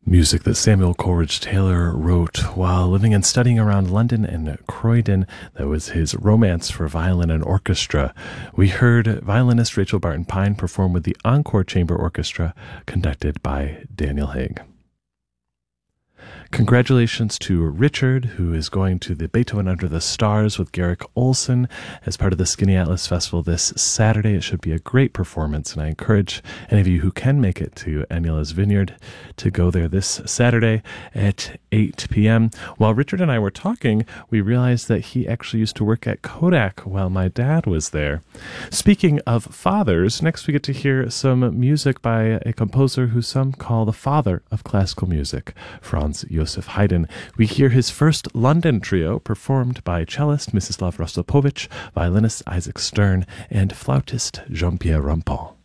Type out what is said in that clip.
Music that Samuel Coleridge Taylor wrote while living and studying around London and Croydon. That was his Romance for Violin and Orchestra. We heard violinist Rachel Barton Pine perform with the Encore Chamber Orchestra, conducted by Daniel Haig. Congratulations to Richard, who is going to the Beethoven Under the Stars with Garrick Olson as part of the Skinny Atlas Festival this Saturday. It should be a great performance, and I encourage any of you who can make it to Anila's Vineyard to go there this Saturday at 8 p.m. While Richard and I were talking, we realized that he actually used to work at Kodak while my dad was there. Speaking of fathers, next we get to hear some music by a composer who some call the father of classical music, Franz Joseph Haydn. We hear his first London trio performed by cellist Mstislav Rostropovich, violinist Isaac Stern, and flautist Jean-Pierre Rampal.